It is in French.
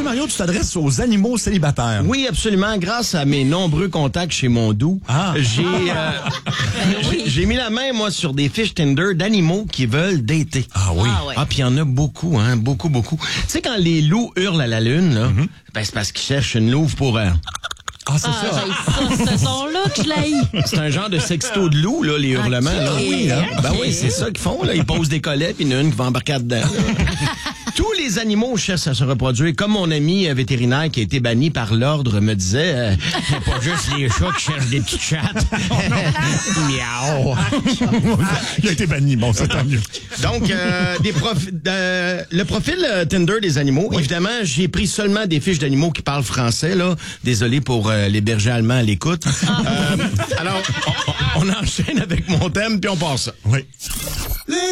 Mario, tu t'adresses aux animaux célibataires. Oui, absolument. Grâce à mes nombreux contacts chez Mondou, j'ai mis la main, moi, sur des fiches Tinder d'animaux qui veulent dater. Ah oui. ouais. Ah, puis il y en a beaucoup, hein, beaucoup. Tu sais, quand les loups hurlent à la lune, là, ben, c'est parce qu'ils cherchent une louve pour... Ah, c'est ça. Ce son-là que je l'ai. C'est un genre de sexto de loup, là, les hurlements. Là. Oui, hein? Ben oui, c'est ça qu'ils font. Là. Ils posent des collets, puis il y en a une qui va embarquer dedans. Tous les animaux cherchent à se reproduire. Comme mon ami vétérinaire qui a été banni par l'ordre me disait, c'est pas juste les chats qui cherchent des petites chattes. Miaou. Il a été banni. Bon, c'est tant mieux. Donc, le profil Tinder des animaux, évidemment, j'ai pris seulement des fiches d'animaux qui parlent français. Là. Désolé pour les bergers allemands à l'écoute. Alors, on enchaîne avec mon thème, puis on passe ça. Oui.